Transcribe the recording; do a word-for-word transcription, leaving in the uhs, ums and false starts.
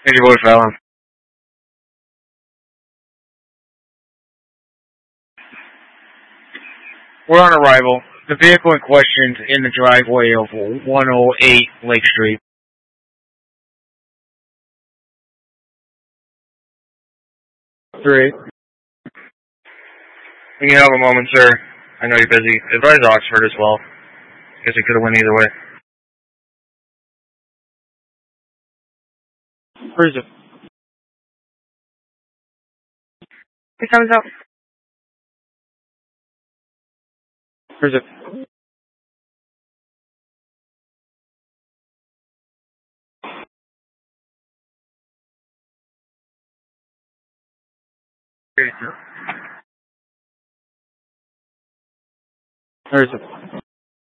Hey, your boy, Fallon. We're on arrival. The vehicle in question is in the driveway of one oh eight Lake Street. Three. When you have a moment, sir, I know you're busy. Advise Oxford as well. Guess it could have went either way. Where is it? It comes out. Where is it? Where is it?